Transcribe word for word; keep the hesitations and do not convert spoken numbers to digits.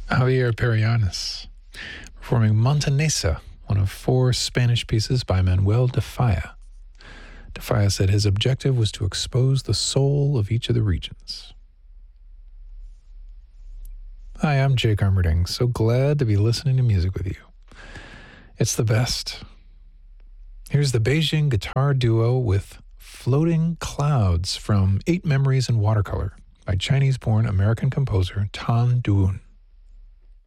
Javier Perianis, performing Montanesa, one of four Spanish pieces by Manuel de Falla. De Falla said his objective was to expose the soul of each of the regions. Hi, I'm Jake Armerding. So glad to be listening to music with you. It's the best. Here's the Beijing guitar duo with Floating Clouds from Eight Memories in Watercolor by Chinese-born American composer Tan Duan.